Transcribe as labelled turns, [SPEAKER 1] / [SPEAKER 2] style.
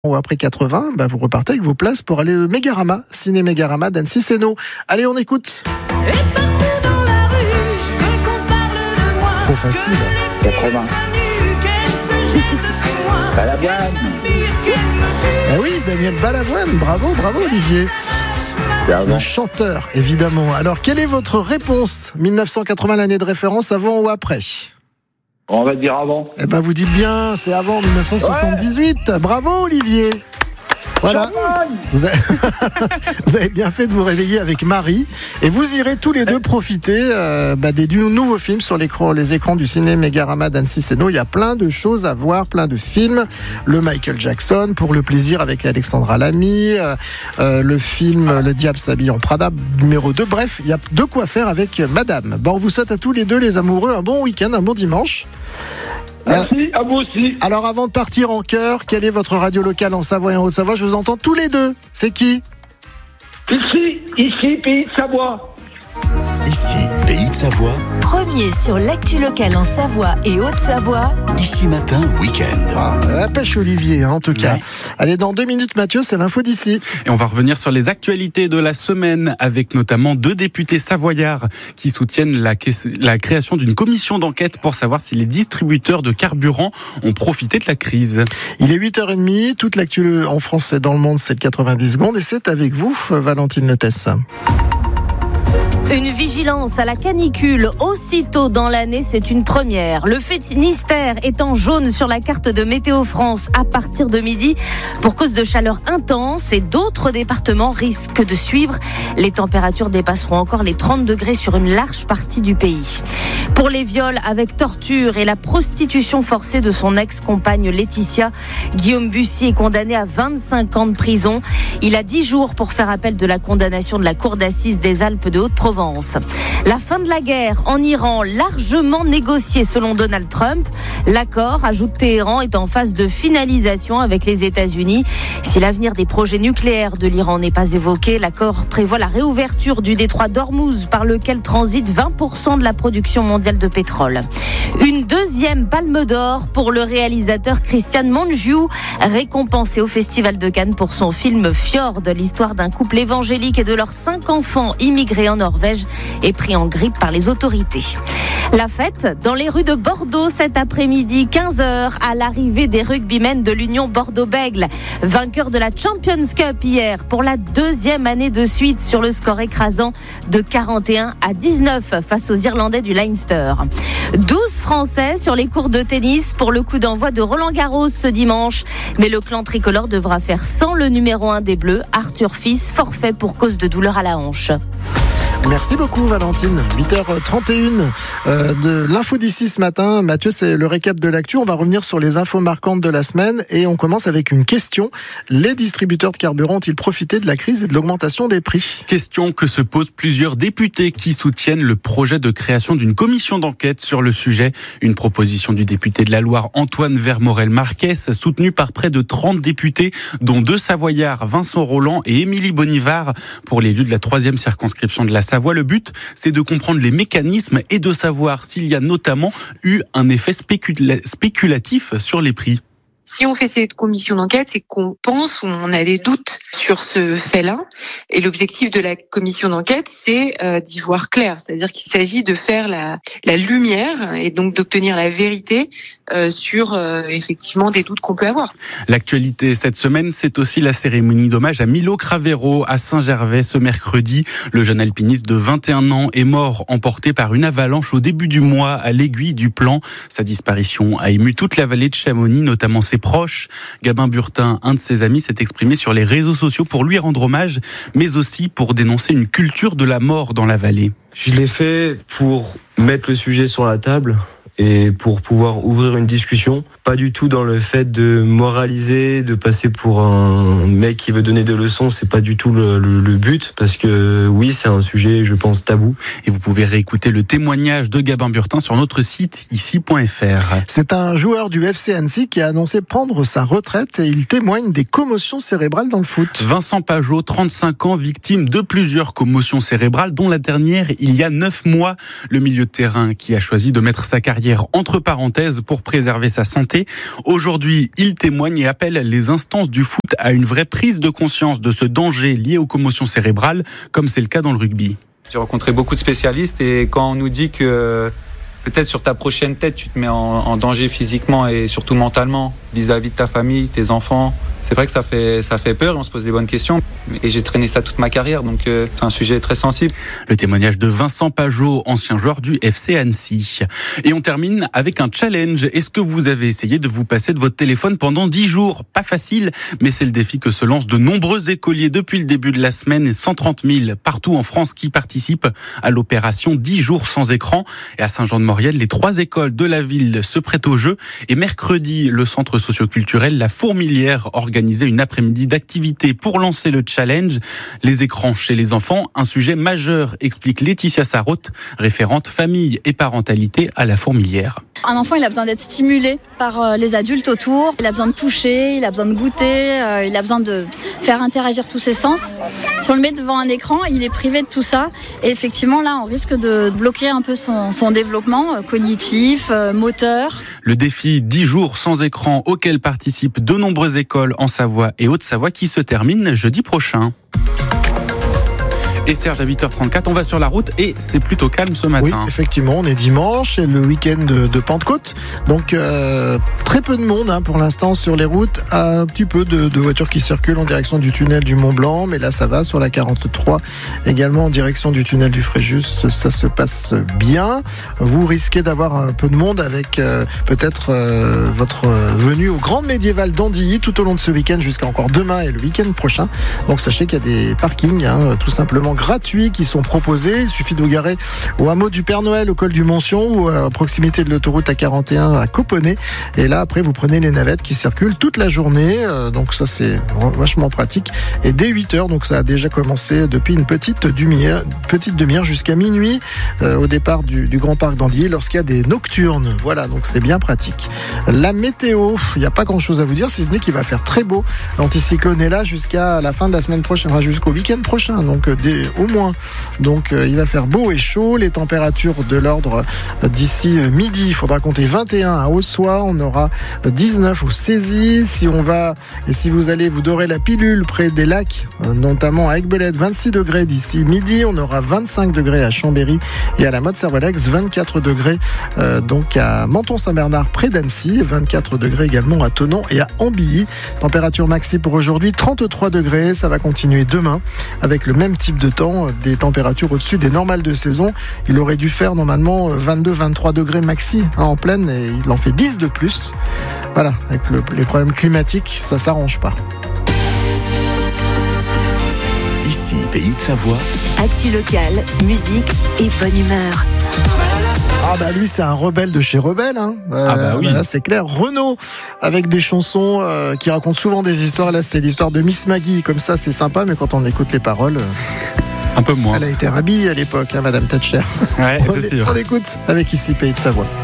[SPEAKER 1] Ou après 80, vous repartez avec vos places pour aller au Mégarama, Ciné Mégarama d'Annecy-Sénaud. Allez, on écoute.
[SPEAKER 2] Et partout dans la rue, je veux qu'on parle de moi.
[SPEAKER 1] Trop facile.
[SPEAKER 3] 80. Balavoine.
[SPEAKER 1] Ah oui, Daniel Balavoine, bravo Olivier. Le chanteur, évidemment. Alors, quelle est votre réponse ? 1980, l'année de référence, avant ou après ?
[SPEAKER 3] On va dire avant.
[SPEAKER 1] Vous dites bien, c'est avant 1978. Ouais. Bravo Olivier. Voilà. Vous avez bien fait de vous réveiller avec Marie. Et vous irez tous les deux profiter du nouveau film sur les écrans du Ciné Mégarama d'Annecy-Sénaud. Il y a plein de choses à voir, plein de films. Le Michael Jackson, Pour le plaisir avec Alexandra Lamy. Le film Le diable s'habille en Prada, numéro 2. Bref, il y a de quoi faire avec madame. On vous souhaite à tous les deux, les amoureux, un bon week-end, un bon dimanche.
[SPEAKER 3] Merci, à vous aussi.
[SPEAKER 1] Alors avant de partir en chœur, quelle est votre radio locale en Savoie et en Haute-Savoie ? Je vous entends tous les deux. C'est qui ?
[SPEAKER 3] Ici, Pays de Savoie.
[SPEAKER 4] Ici, Pays de Savoie.
[SPEAKER 2] Premier sur l'actu locale en Savoie et Haute-Savoie.
[SPEAKER 4] Ici matin, week-end.
[SPEAKER 1] La pêche Olivier, en tout cas. Ouais. Allez, dans 2 minutes, Mathieu, c'est l'info d'ici.
[SPEAKER 5] Et on va revenir sur les actualités de la semaine avec notamment 2 députés savoyards qui soutiennent la création d'une commission d'enquête pour savoir si les distributeurs de carburant ont profité de la crise.
[SPEAKER 1] Il est 8h30, toute l'actu en France et dans le monde, c'est le 90 secondes et c'est avec vous, Valentine Letès.
[SPEAKER 6] Une vigilance à la canicule aussitôt dans l'année, c'est une première. Le Finistère est en jaune sur la carte de Météo France à partir de midi pour cause de chaleur intense et d'autres départements risquent de suivre. Les températures dépasseront encore les 30 degrés sur une large partie du pays. Pour les viols avec torture et la prostitution forcée de son ex-compagne Laetitia, Guillaume Bussy est condamné à 25 ans de prison. Il a 10 jours pour faire appel de la condamnation de la Cour d'assises des Alpes de Haute-Provence. La fin de la guerre en Iran, largement négociée selon Donald Trump. L'accord, ajoute Téhéran, est en phase de finalisation avec les États-Unis. Si l'avenir des projets nucléaires de l'Iran n'est pas évoqué, l'accord prévoit la réouverture du détroit d'Ormuz par lequel transite 20% de la production mondiale de pétrole. Une deuxième palme d'or pour le réalisateur Christian Mungiu, récompensé au Festival de Cannes pour son film Fjord, l'histoire d'un couple évangélique et de leurs 5 enfants immigrés en Norvège et pris en grippe par les autorités. La fête dans les rues de Bordeaux cet après-midi, 15h, à l'arrivée des rugbymen de l'Union Bordeaux-Bègles. Vainqueurs de la Champions Cup hier pour la 2e année de suite sur le score écrasant de 41-19 face aux Irlandais du Leinster. 12 Français sur les cours de tennis pour le coup d'envoi de Roland-Garros ce dimanche. Mais le clan tricolore devra faire sans le numéro 1 des Bleus, Arthur Fils, forfait pour cause de douleur à la hanche.
[SPEAKER 1] Merci beaucoup Valentine. 8h31 de l'info d'ici ce matin. Mathieu, c'est le récap de l'actu. On va revenir sur les infos marquantes de la semaine et on commence avec une question. Les distributeurs de carburant ont-ils profité de la crise et de l'augmentation des prix ?
[SPEAKER 5] Question que se posent plusieurs députés qui soutiennent le projet de création d'une commission d'enquête sur le sujet. Une proposition du député de la Loire Antoine Vermorel-Marquez, soutenue par près de 30 députés, dont 2 Savoyards, Vincent Roland et Émilie Bonivard, pour l'élu de la 3e circonscription de la Savoie. Le but, c'est de comprendre les mécanismes et de savoir s'il y a notamment eu un effet spéculatif sur les prix.
[SPEAKER 7] Si on fait cette commission d'enquête, c'est qu'on pense ou on a des doutes sur ce fait-là. Et l'objectif de la commission d'enquête, c'est d'y voir clair. C'est-à-dire qu'il s'agit de faire la lumière et donc d'obtenir la vérité sur effectivement des doutes qu'on peut avoir.
[SPEAKER 5] L'actualité cette semaine, c'est aussi la cérémonie d'hommage à Milo Cravero à Saint-Gervais ce mercredi. Le jeune alpiniste de 21 ans est mort emporté par une avalanche au début du mois à l'Aiguille du Plan. Sa disparition a ému toute la vallée de Chamonix, notamment ses proches. Gabin Burtin, un de ses amis, s'est exprimé sur les réseaux sociaux pour lui rendre hommage, mais aussi pour dénoncer une culture de la mort dans la vallée.
[SPEAKER 8] Je l'ai fait pour mettre le sujet sur la table et pour pouvoir ouvrir une discussion. Pas du tout dans le fait de moraliser, de passer pour un mec qui veut donner des leçons, c'est pas du tout le but, parce que oui, c'est un sujet, je pense, tabou.
[SPEAKER 5] Et vous pouvez réécouter le témoignage de Gabin Burtin sur notre site ici.fr.
[SPEAKER 1] C'est un joueur du FC Annecy qui a annoncé prendre sa retraite et il témoigne des commotions cérébrales dans le foot.
[SPEAKER 5] Vincent Pajot, 35 ans, victime de plusieurs commotions cérébrales, dont la dernière il y a 9 mois. Le milieu de terrain qui a choisi de mettre sa carrière carrière entre parenthèses pour préserver sa santé. Aujourd'hui, il témoigne et appelle les instances du foot à une vraie prise de conscience de ce danger lié aux commotions cérébrales, comme c'est le cas dans le rugby.
[SPEAKER 9] J'ai rencontré beaucoup de spécialistes et quand on nous dit que peut-être sur ta prochaine tête, tu te mets en danger physiquement et surtout mentalement vis-à-vis de ta famille, tes enfants, c'est vrai que ça fait peur et on se pose des bonnes questions. Et j'ai traîné ça toute ma carrière, donc c'est un sujet très sensible.
[SPEAKER 5] Le témoignage de Vincent Pajot, ancien joueur du FC Annecy. Et on termine avec un challenge. Est-ce que vous avez essayé de vous passer de votre téléphone pendant 10 jours ? Pas facile, mais c'est le défi que se lancent de nombreux écoliers depuis le début de la semaine et 130 000 partout en France qui participent à l'opération 10 jours sans écran. Et à Saint-Jean-de-Maurienne, les 3 écoles de la ville se prêtent au jeu. Et mercredi, le centre socioculturel La Fourmilière organisait une après-midi d'activités pour lancer le challenge. Les écrans chez les enfants, un sujet majeur, explique Laetitia Sarraute, référente famille et parentalité à La Fourmilière.
[SPEAKER 10] Un enfant, il a besoin d'être stimulé par les adultes autour. Il a besoin de toucher, il a besoin de goûter, il a besoin de faire interagir tous ses sens. Si on le met devant un écran, il est privé de tout ça. Et effectivement, là, on risque de bloquer un peu son développement cognitif, moteur.
[SPEAKER 5] Le défi 10 jours sans écran auquel participent de nombreuses écoles en Savoie et Haute-Savoie qui se termine jeudi prochain. Et Serge, à 8h34, on va sur la route et c'est plutôt calme ce matin.
[SPEAKER 1] Oui, effectivement, on est dimanche, c'est le week-end de Pentecôte. Donc, très peu de monde pour l'instant sur les routes. Un petit peu de voitures qui circulent en direction du tunnel du Mont-Blanc. Mais là, ça va sur la 43. Également en direction du tunnel du Fréjus, ça se passe bien. Vous risquez d'avoir un peu de monde avec peut-être votre venue au Grand Médiéval d'Andilly tout au long de ce week-end jusqu'à encore demain et le week-end prochain. Donc, sachez qu'il y a des parkings, tout simplement gratuits qui sont proposés. Il suffit de vous garer au hameau du Père Noël, au col du Moncion ou à proximité de l'autoroute A41 à Coponnet. Et là, après, vous prenez les navettes qui circulent toute la journée. Donc ça, c'est vachement pratique. Et dès 8h, donc ça a déjà commencé depuis une petite demi-heure jusqu'à minuit au départ du Grand Parc d'Andilly lorsqu'il y a des nocturnes. Voilà, donc c'est bien pratique. La météo, il n'y a pas grand-chose à vous dire, si ce n'est qu'il va faire très beau. L'anticyclone est là jusqu'à la fin de la semaine prochaine, jusqu'au week-end prochain. Donc au moins. Donc il va faire beau et chaud. Les températures de l'ordre d'ici midi, il faudra compter 21 à Ossois. On aura 19 au Cézy. Si vous allez vous dorer la pilule près des lacs, notamment à Aiguebelette, 26 degrés d'ici midi. On aura 25 degrés à Chambéry et à la Motte-Servolex, 24 degrés donc à Menton-Saint-Bernard près d'Annecy, 24 degrés également à Thonon et à Ambilly. Température maxi pour aujourd'hui, 33 degrés. Ça va continuer demain avec le même type de temps, des températures au-dessus des normales de saison. Il aurait dû faire normalement 22-23 degrés maxi en pleine et il en fait 10 de plus. Voilà, avec les problèmes climatiques, ça s'arrange pas.
[SPEAKER 4] Ici, Pays de Savoie.
[SPEAKER 2] Actu locale, musique et bonne humeur.
[SPEAKER 1] Ah bah lui c'est un rebelle de chez Rebelle
[SPEAKER 5] oui.
[SPEAKER 1] Là, c'est clair. Renaud avec des chansons qui racontent souvent des histoires. Là c'est l'histoire de Miss Maggie, comme ça c'est sympa, mais quand on écoute les paroles
[SPEAKER 5] un peu moins.
[SPEAKER 1] Elle a été rhabillée à l'époque, Madame Thatcher.
[SPEAKER 5] Ouais, c'est sûr.
[SPEAKER 1] On écoute avec ici Pays de Savoie.